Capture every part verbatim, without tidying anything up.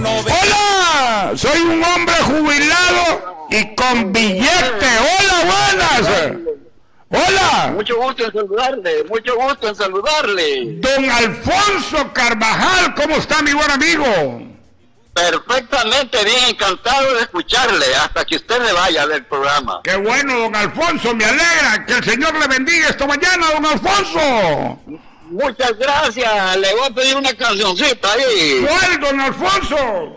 Hola, soy un hombre jubilado y con billete. Hola, buenas. Hola. Mucho gusto en saludarle, mucho gusto en saludarle. Don Alfonso Carvajal, ¿cómo está, mi buen amigo? Perfectamente bien, encantado de escucharle hasta que usted me vaya del programa. Qué bueno, don Alfonso, me alegra. Que el Señor le bendiga esta mañana, don Alfonso. Muchas gracias, le voy a pedir una cancioncita ahí. ¿Cuál, don Alfonso?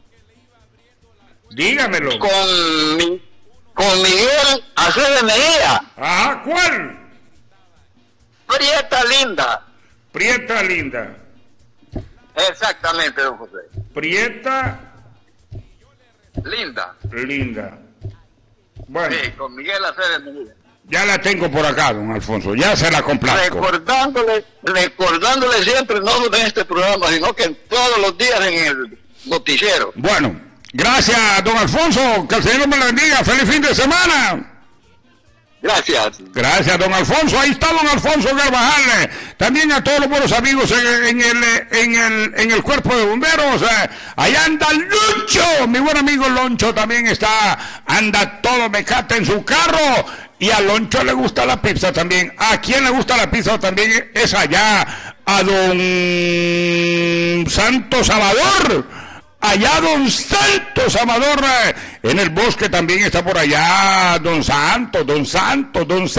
Dígamelo. Con, mi, con Miguel Acevedo Mejía. Ajá, ¿cuál? Prieta Linda. Prieta Linda. Exactamente, don José. Prieta Linda. Linda. Bueno. Sí, con Miguel Acevedo Mejía. Ya la tengo por acá, don Alfonso, ya se la complazco. Recordándole, recordándole siempre, no solo en este programa, sino que en todos los días en el noticiero. Bueno, gracias, don Alfonso, que el Señor me lo bendiga, feliz fin de semana. Gracias. Gracias, don Alfonso. Ahí está don Alfonso Carvajal. También a todos los buenos amigos en, en, el, en, el, en el cuerpo de bomberos. Allá anda Loncho. Mi buen amigo Loncho también está. Anda todo mecate en su carro. Y a Loncho le gusta la pizza también. ¿A quién le gusta la pizza también? Es allá a don Santo Salvador. Allá don Santos Amador, en el bosque también está por allá, don Santos, don Santos, don Santos.